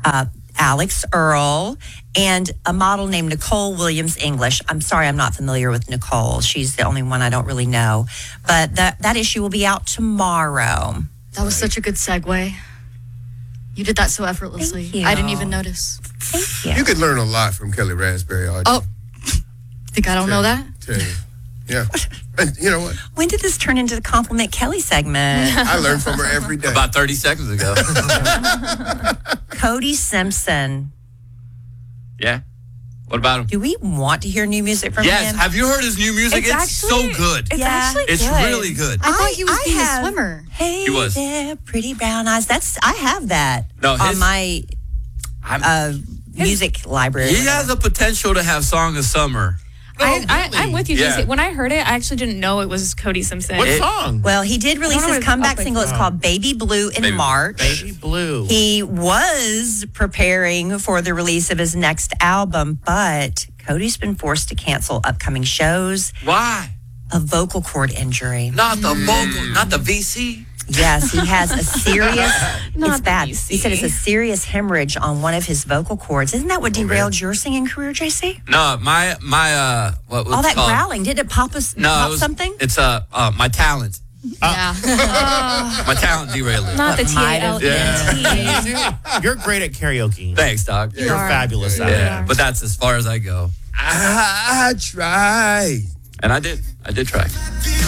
Alex Earl, and a model named Nicole Williams English. I'm sorry, I'm not familiar with Nicole. She's the only one I don't really know. But that issue will be out tomorrow. That was such a good segue. You did that so effortlessly. Thank you. I didn't even notice. Thank you. You could learn a lot from Kelly Raspberry. Oh, think I don't know that? Tell you. Yeah. And you know what? When did this turn into the Compliment Kelly segment? I learn from her every day. About 30 seconds ago. Cody Simpson. Yeah. What about him? Do we want to hear new music from Yes. him? Have you heard his new music? It's so good. It's actually It's good. really good. I thought he was being have- a swimmer. Hey He was. there, pretty brown eyes. I have that No, on my music library. He has the potential to have Song of Summer. I'm with you, Yeah. JC. When I heard it, I actually didn't know it was Cody Simpson. What song? Well, he did release I don't know his what comeback it's single. It's called Baby Blue in March. Baby Blue. He was preparing for the release of his next album, but Cody's been forced to cancel upcoming shows. Why? A vocal cord injury. Not the vocal, not the VC. Yes, he has a serious, Not it's the bad. VC. He said it's a serious hemorrhage on one of his vocal cords. Isn't that what derailed your singing career, JC? No, my what was All that called? growling, did it pop us? No, pop it was, something? It's my talent. Yeah. My talent derailed it. Not the What might have TALENT. You're great at karaoke. Thanks, Doc. You're fabulous at Yeah, it. but that's as far as I go. I tried. And I did try.